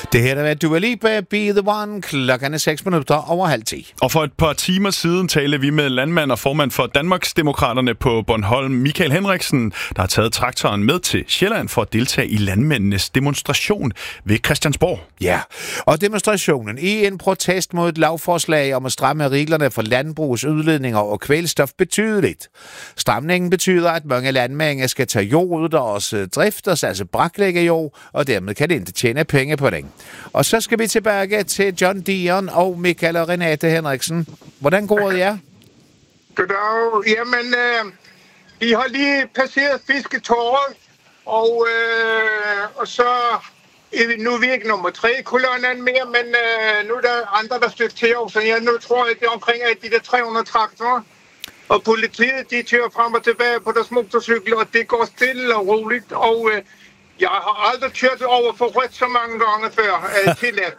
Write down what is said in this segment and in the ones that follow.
Det her er Dua Lipa, Be The One. Klokken er 6:06. Og for et par timer siden talte vi med landmand og formand for Danmarksdemokraterne på Bornholm, Michael Henriksen, der har taget traktoren med til Sjælland for at deltage i landmændenes demonstration ved Christiansborg. Ja, og demonstrationen i en protest mod et lovforslag om at stramme reglerne for landbrugs udledninger og kvælstof betydeligt. Stramningen betyder, at mange landmænd skal tage jord ud af deres drifter, altså braklægge jord, og dermed kan det ikke tjene penge på den. Og så skal vi tilbage til John Dion og Michael og Renate Henriksen. Hvordan går det jer? Goddag. Jamen, vi har lige passeret fisketåret, og så nu er vi ikke nummer 3 i kolonnen mere, men nu er der andre, der støtter til os. Så nu tror jeg, det er omkring de der 300 traktorer. Og politiet, de kører frem og tilbage på deres motorcykler, og det går stille og roligt. Og jeg har aldrig kørt over for rødt så mange gange før. Tilladt.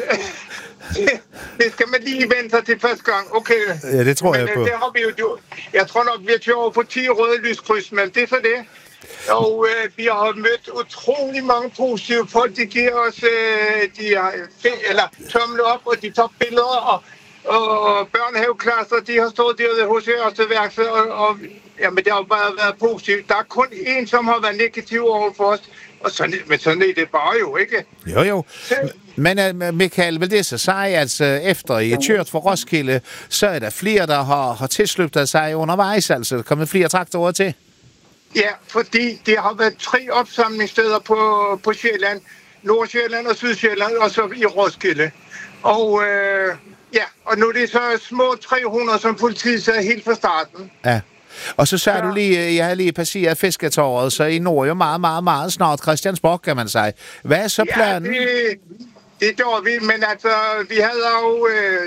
Det skal man lige vente sig til første gang. Okay. Ja, det tror jeg på. Det har vi jo. Jeg tror nok, vi har kørt over på 10 røde lyskryds, men det er så det. Og vi har mødt utrolig mange positive folk. De giver os tommel op, og de tager billeder, og børnehaveklasser, de har stået derude hos os til værksted, og jamen, det har bare været positivt. Der er kun én, som har været negativ over for os, og sådan er det bare jo, ikke? Jo. Men Michael, vil det så sige, altså efter I er kørt fra Roskilde, så er der flere, der har tilsluttet sig undervejs, altså der er kommet flere traktorer til? Ja, fordi det har været 3 opsamlingssteder på Sjælland, Nordsjælland og Sydsjælland, og så i Roskilde. Og og nu er det så små 300, som politiet sagde helt fra starten. Ja. Og så sagde du lige, jeg har lige passeret fisketåret, så I når jo meget, meget, meget snart Christiansborg, kan man sige. Hvad er så planen? Ja, det gjorde vi, men altså, vi havde jo